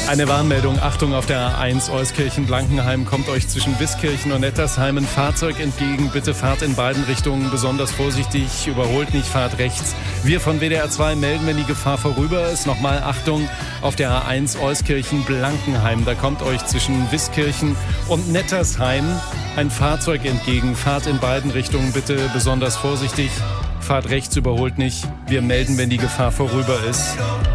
Eine Warnmeldung, Achtung, auf der A1 Euskirchen-Blankenheim kommt euch zwischen Wiskirchen und Nettersheim ein Fahrzeug entgegen. Bitte fahrt in beiden Richtungen besonders vorsichtig, überholt nicht, fahrt rechts. Wir von WDR 2 melden, wenn die Gefahr vorüber ist. Nochmal Achtung, auf der A1 Euskirchen-Blankenheim, da kommt euch zwischen Wiskirchen und Nettersheim ein Fahrzeug entgegen. Fahrt in beiden Richtungen bitte besonders vorsichtig, fahrt rechts, überholt nicht. Wir melden, wenn die Gefahr vorüber ist.